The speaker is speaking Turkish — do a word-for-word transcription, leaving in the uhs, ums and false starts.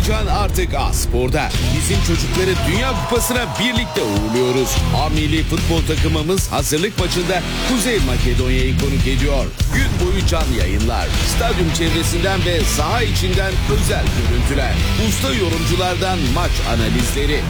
heyecan artık A-Spor'da. Bizim çocukları Dünya Kupası'na birlikte uğurluyoruz. A milli futbol takımımız hazırlık maçında Kuzey Makedonya'yı konuk ediyor. Gün boyu canlı yayınlar, stadyum çevresinden ve saha içinden özel görüntüler, usta yorumculardan maç analizleri,